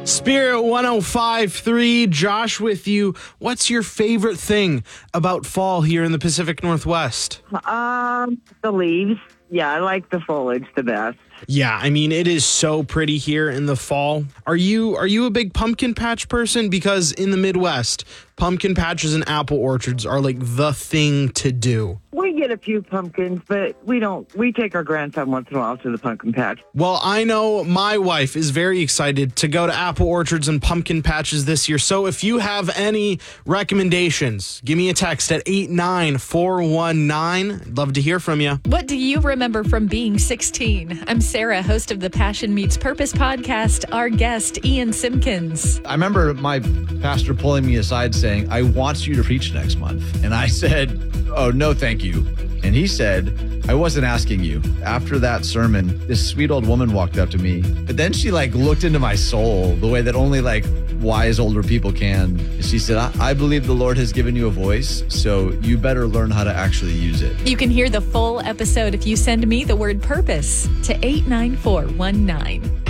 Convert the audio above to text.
Spirit 105.3, Josh with you. What's your favorite thing about fall here in the Pacific Northwest? The leaves. Yeah, I like the foliage the best. Yeah, I mean, it is so pretty here in the fall. Are you a big pumpkin patch person? Because in the Midwest, pumpkin patches and apple orchards are like the thing to do. We get a few pumpkins, but we don't. We take our grandson once in a while to the pumpkin patch. Well, I know my wife is very excited to go to apple orchards and pumpkin patches this year. So if you have any recommendations, give me a text at 89419. I'd love to hear from you. What do you remember from being 16? I'm Sarah, host of the Passion Meets Purpose podcast. Our guest, Ian Simpkins. I remember my pastor pulling me aside saying, I want you to preach next month. And I said, oh, no, thank you. And he said, I wasn't asking you. After that sermon, this sweet old woman walked up to me. But then she looked into my soul the way that only wise older people can. She said, I believe the Lord has given you a voice, so you better learn how to actually use it. You can hear the full episode if you send me the word purpose to 89419.